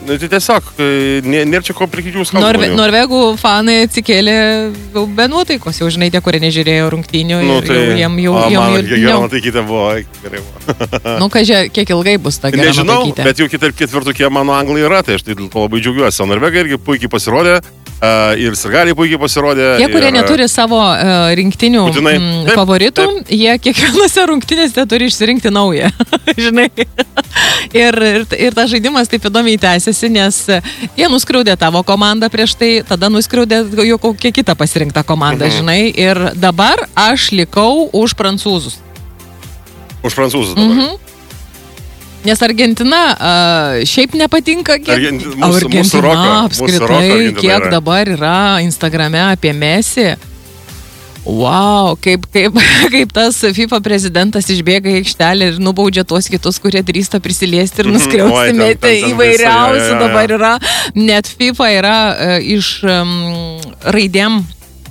Tai tiesiog, nėra čia ko prikidžių skambų. Norvegų fanai atsikėlė be nuotaikos, jau žinai, tie, kurie nežiūrėjo rungtynių ir jiem jau... Man gera nuotaikytė buvo, gerai buvo. Kiek ilgai bus ta gera nuotaikytė? Nežinau, bet jau ketvirtukė mano anglai yra, tai aš tai labai džiaugiuosi. O Norvegai irgi puikiai pasirodė. Ir sirgaliai puikiai pasirodė. Tie, kurie neturi savo rinktinių favoritų, jie kiekvienose rungtynėse turi išsirinkti naują. Žinai. Ir tas žaidimas taip įdomiai tęsiasi, nes jie nuskriaudė tavo komandą prieš tai, tada nuskriaudė jau kokią kitą pasirinktą komandą, žinai. Ir dabar aš likau už prancūzus. Už prancūzus dabar. Nes Argentina šiaip nepatinka, Argentina apskritai, kiek dabar yra Instagrame apie Messi. Wow, kaip tas FIFA prezidentas išbėga į aikštelę ir nubaudžia tuos kitus, kurie drįsta prisiliesti ir nuskriausti įvairiausių dabar yra. Net FIFA yra iš raidėm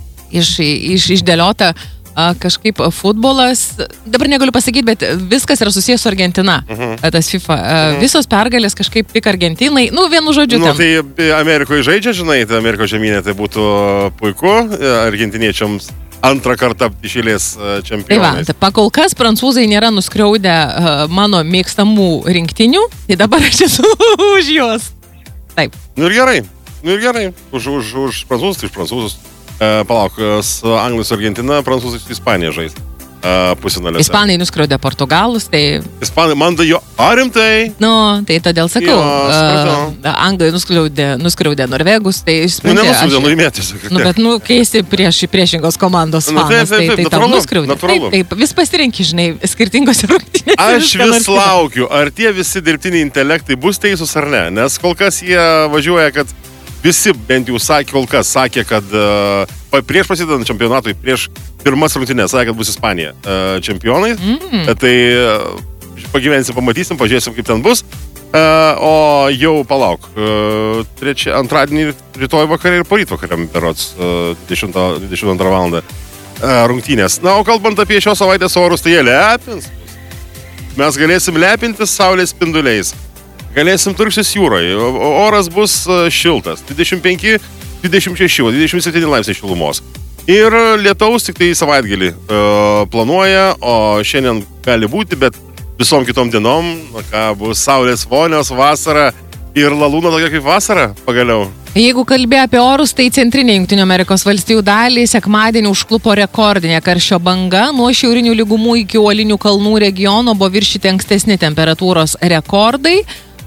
išdėliota kažkaip futbolas, dabar negaliu pasakyti, bet viskas yra susijęs su Argentina, tas FIFA. Visos pergalės kažkaip tik Argentinai, vienu žodžiu ten. Tai Amerikoje žaidžia, žinai, tai Amerikos žemynė tai būtų puiku, argentiniečiams antrą kartą išėlės čempionais. Tai pakol kas prancūzai nėra nuskriaudę mano mėgstamų rinktinių, tai dabar aš esu už juos. Taip. Nu ir gerai. Už prancūzus, tai už prancūzus. Palauk, Anglija su Argentina, prancūzai su Ispanija žais pusfinaliuose. Ispanai nuskriaudė Portugalus, tai... Ispanai, man da jo, rimtai? Tai todėl sakau, Anglai nuskriaudė Norvegus, tai... Nenuskriaudė, nuimėtis. Bet, keisti priešingos komandos fanas, tai tau nuskriaudė. Taip, vis pasirenki, žinai, skirtingose rungtynėse. Aš vis laukiu, ar tie visi dirbtiniai intelektai bus teisūs ar ne, nes kol kas jie važiuoja, kad visi bent jau kol kas sakė, kad prieš prasidedant čempionatui, prieš pirmas rungtynės sakė, kad bus Ispanija čempionai. Tai pagyvensim, pamatysim, pažiūrėsim, kaip ten bus. O jau palauk. Antradienį, rytoj vakarė ir poryt vakariam berods 22 valandą rungtynės. O kalbant apie šios savaitės orus, tai jie lepins. Mes galėsim lepintis saulės spinduliais. Galėsim Turkijos jūroje. Oras bus šiltas. 25, 26, 27 laipsniai šilumos. Ir lietaus tik tai savaitgalį planuoja, o šiandien gali būti, bet visom kitom dienom, bus saulės vonios, vasara ir lalūna tokia kaip vasara pagaliau. Jeigu kalbė apie orus, tai centrinė Jungtinių Amerikos valstijų dalį sekmadienį užklupo rekordinė karščio banga. Nuo šiaurinių lygumų iki uolinių kalnų regiono buvo viršyti ankstesni temperatūros rekordai.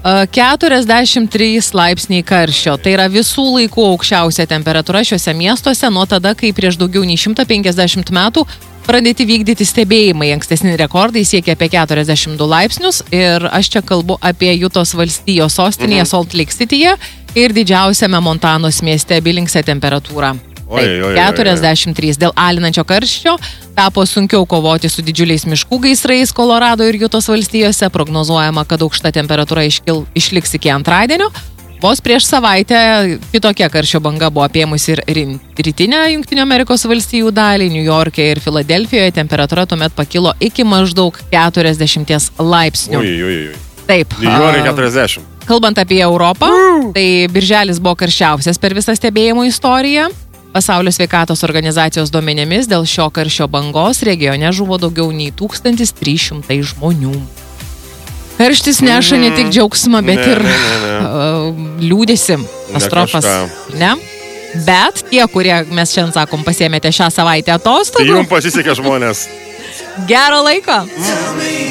43 laipsniai karščio. Tai yra visų laikų aukščiausia temperatūra šiuose miestuose nuo tada, kai prieš daugiau nei 150 metų pradėti vykdyti stebėjimai. Ankstesni rekordai siekia apie 42 laipsnius ir aš čia kalbu apie Jutos valstijos sostinėje Salt Lake Cityje ir didžiausiame Montanos mieste Billingse temperatūra. 43. Dėl alinančio karščio tapo sunkiau kovoti su didžiuliais miškų gaisrais Kolorado ir Jutos valstijose. Prognozuojama, kad aukšta temperatūra išliks iki antradienio. Vos prieš savaitę kitokia karščio banga buvo apėmusi ir rytinę Jungtinių Amerikos valstijų dalį. New York'e ir Filadelfijoje temperatūra tuomet pakilo iki maždaug 40 laipsnių. Taip. New York'e 40. Kalbant apie Europą, tai birželis buvo karščiausias per visą stebėjimo istoriją. Pasaulio sveikatos organizacijos duomenimis dėl šio karščio bangos regione žuvo daugiau nei 1300 žmonių. Karštis neša ne tik džiaugsmą, bet ir liūdėsi, katastrofas. Ne? Bet tie, kurie, mes šiandien sakom, pasiėmėte šią savaitę atostogų. Jums pasisekė žmonės. Gero laiko.